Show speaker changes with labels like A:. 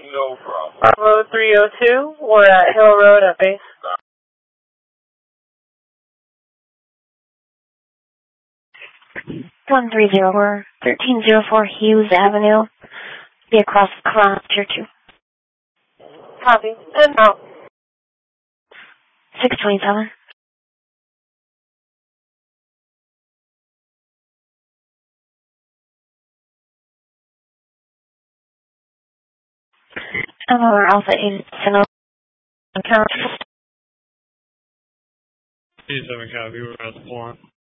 A: No problem. Bravo 302, we're at Hill Road at base.
B: 130, we're 1304 Hughes Avenue. Be across Tier 2.
A: Copy. And out.
B: 627. We're Alpha 8 Sonoma. Count.
C: 87 copy, we're at the 4.